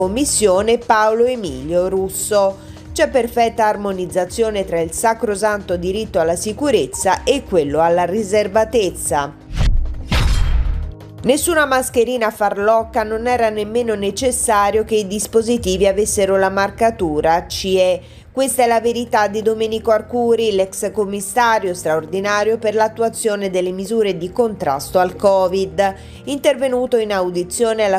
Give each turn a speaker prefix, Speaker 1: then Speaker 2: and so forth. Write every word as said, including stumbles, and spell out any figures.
Speaker 1: Commissione Paolo Emilio Russo. C'è perfetta armonizzazione tra il sacrosanto diritto alla sicurezza e quello alla riservatezza. Nessuna mascherina farlocca, non era nemmeno necessario che i dispositivi avessero la marcatura C E. Questa è la verità di Domenico Arcuri, l'ex commissario straordinario per l'attuazione delle misure di contrasto al Covid, intervenuto in audizione alla